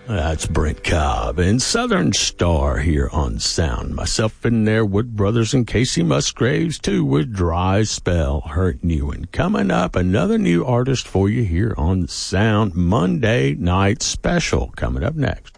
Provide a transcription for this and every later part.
That's Brent Cobb and Southern Star here on Sound. Myself and their Wood Brothers and Casey Musgraves, too, with Dry Spell, Hurt New. And coming up, another new artist for you here on Sound. Monday Night Special coming up next.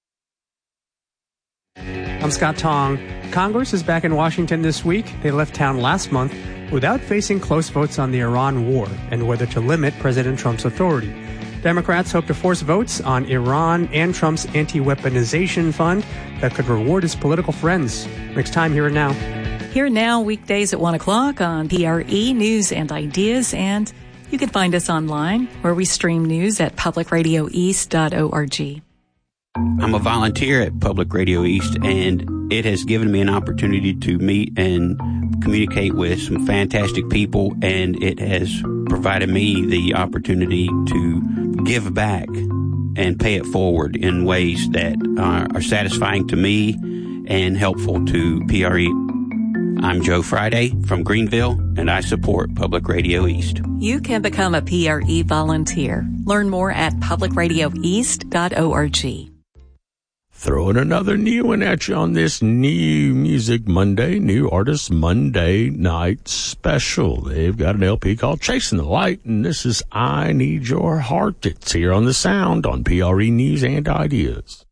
I'm Scott Tong. Congress is back in Washington this week. They left town last month without facing close votes on the Iran war and whether to limit President Trump's authority. Democrats hope to force votes on Iran and Trump's anti-weaponization fund that could reward his political friends. Next time, Here and Now. Here and Now, weekdays at 1 o'clock on PRE News and Ideas, and you can find us online where we stream news at publicradioeast.org. I'm a volunteer at Public Radio East, and it has given me an opportunity to meet and communicate with some fantastic people, and it has provided me the opportunity to give back and pay it forward in ways that are satisfying to me and helpful to PRE. I'm Joe Friday from Greenville, and I support Public Radio East. You can become a PRE volunteer. Learn more at publicradioeast.org. Throwing another new one at you on this New Music Monday, New Artist Monday Night Special. They've got an LP called Chasing the Light, and this is I Need Your Heart. It's here on The Sound on PRE News and Ideas.